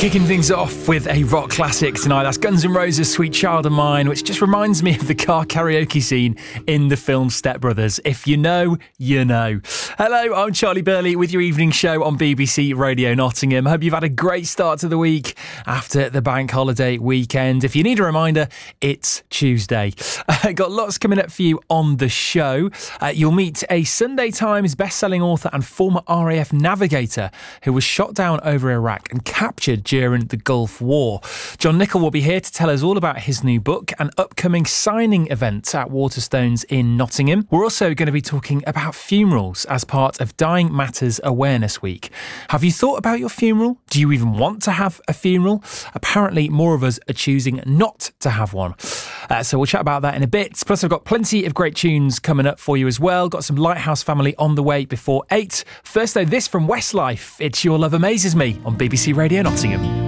Kicking things off with a rock classic tonight. That's Guns N' Roses' Sweet Child of Mine, which just reminds me of the car karaoke scene in the film Step Brothers. If you know, you know. Hello, I'm Charlie Burley with your evening show on BBC Radio Nottingham. Hope you've had a great start to the week after the bank holiday weekend. If you need a reminder, it's Tuesday. Got lots coming up for you on the show. You'll meet a Sunday Times best-selling author and former RAF navigator who was shot down over Iraq and captured during the Gulf War. John Nichol will be here to tell us all about his new book and upcoming signing events at Waterstones in Nottingham. We're also going to be talking about funerals as part of Dying Matters Awareness Week. Have you thought about your funeral? Do you even want to have a funeral? Apparently, more of us are choosing not to have one. So we'll chat about that in a bit. Plus, I've got plenty of great tunes coming up for you as well. Got some Lighthouse Family on the way before 8. First, though, this from Westlife. It's Your Love Amazes Me on BBC Radio Nottingham.